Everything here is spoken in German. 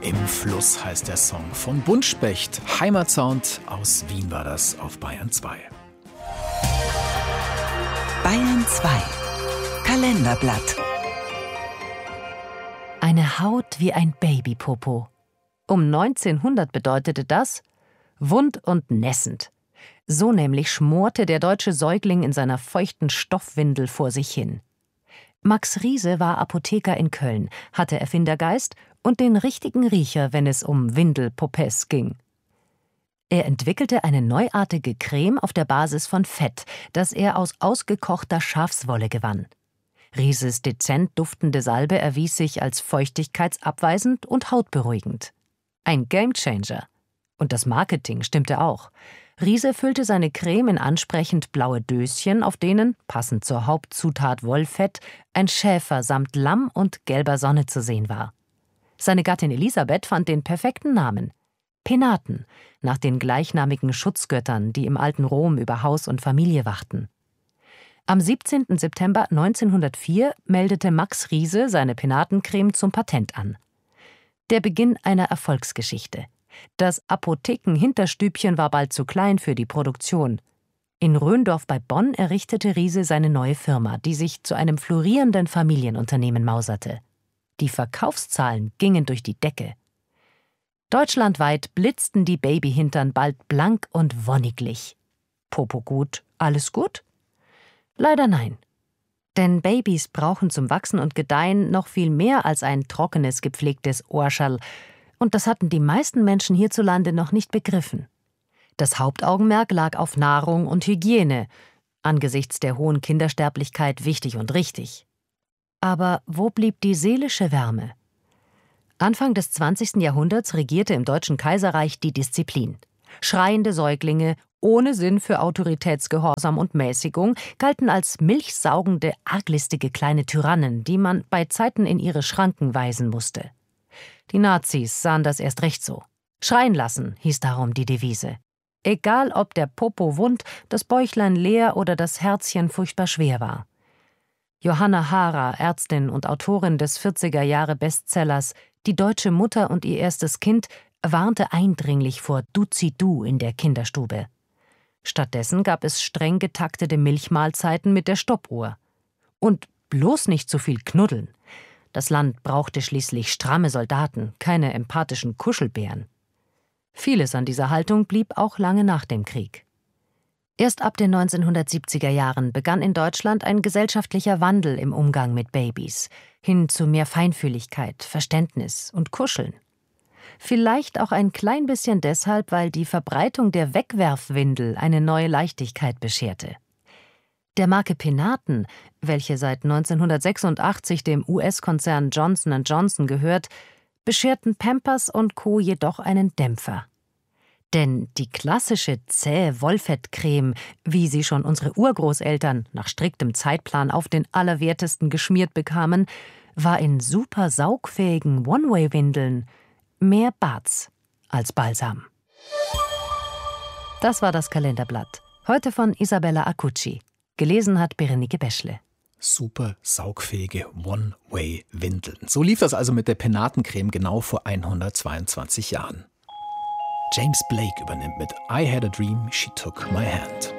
Im Fluss heißt der Song von Buntspecht. Heimatsound aus Wien war das auf Bayern 2. Bayern 2 Kalenderblatt. Eine Haut wie ein Babypopo. Um 1900 bedeutete das wund und nässend. So nämlich schmorte der deutsche Säugling in seiner feuchten Stoffwindel vor sich hin. Max Riese war Apotheker in Köln, hatte Erfindergeist und den richtigen Riecher, wenn es um Windelpopess ging. Er entwickelte eine neuartige Creme auf der Basis von Fett, das er aus ausgekochter Schafswolle gewann. Rieses dezent duftende Salbe erwies sich als feuchtigkeitsabweisend und hautberuhigend. Ein Gamechanger. Und das Marketing stimmte auch. Riese füllte seine Creme in ansprechend blaue Döschen, auf denen, passend zur Hauptzutat Wollfett, ein Schäfer samt Lamm und gelber Sonne zu sehen war. Seine Gattin Elisabeth fand den perfekten Namen: Penaten, nach den gleichnamigen Schutzgöttern, die im alten Rom über Haus und Familie wachten. Am 17. September 1904 meldete Max Riese seine Penatencreme zum Patent an. Der Beginn einer Erfolgsgeschichte. Das Apotheken-Hinterstübchen war bald zu klein für die Produktion. In Röndorf bei Bonn errichtete Riese seine neue Firma, die sich zu einem florierenden Familienunternehmen mauserte. Die Verkaufszahlen gingen durch die Decke. Deutschlandweit blitzten die Babyhintern bald blank und wonniglich. Popo gut, alles gut? Leider nein. Denn Babys brauchen zum Wachsen und Gedeihen noch viel mehr als ein trockenes, gepflegtes Ohrschall. Und das hatten die meisten Menschen hierzulande noch nicht begriffen. Das Hauptaugenmerk lag auf Nahrung und Hygiene, angesichts der hohen Kindersterblichkeit wichtig und richtig. Aber wo blieb die seelische Wärme? Anfang des 20. Jahrhunderts regierte im Deutschen Kaiserreich die Disziplin. Schreiende Säuglinge ohne Sinn für Autoritätsgehorsam und Mäßigung galten als milchsaugende, arglistige kleine Tyrannen, die man bei Zeiten in ihre Schranken weisen musste. Die Nazis sahen das erst recht so. Schreien lassen, hieß darum die Devise. Egal, ob der Popo wund, das Bäuchlein leer oder das Herzchen furchtbar schwer war. Johanna Hara, Ärztin und Autorin des 40er-Jahre-Bestsellers »Die deutsche Mutter und ihr erstes Kind«, warnte eindringlich vor Duzidu in der Kinderstube. Stattdessen gab es streng getaktete Milchmahlzeiten mit der Stoppuhr. Und bloß nicht zu viel knuddeln. Das Land brauchte schließlich stramme Soldaten, keine empathischen Kuschelbären. Vieles an dieser Haltung blieb auch lange nach dem Krieg. Erst ab den 1970er Jahren begann in Deutschland ein gesellschaftlicher Wandel im Umgang mit Babys, hin zu mehr Feinfühligkeit, Verständnis und Kuscheln. Vielleicht auch ein klein bisschen deshalb, weil die Verbreitung der Wegwerfwindel eine neue Leichtigkeit bescherte. Der Marke Penaten, welche seit 1986 dem US-Konzern Johnson & Johnson gehört, bescherten Pampers und Co. jedoch einen Dämpfer. Denn die klassische zähe Wollfettcreme, wie sie schon unsere Urgroßeltern nach striktem Zeitplan auf den Allerwertesten geschmiert bekamen, war in super saugfähigen One-Way-Windeln mehr Barz als Balsam. Das war das Kalenderblatt. Heute von Isabella Acucci. Gelesen hat Berenike Beschle. Super saugfähige One-Way-Windeln. So lief das also mit der Penatencreme genau vor 122 Jahren. James Blake übernimmt mit I Had a Dream, She Took My Hand.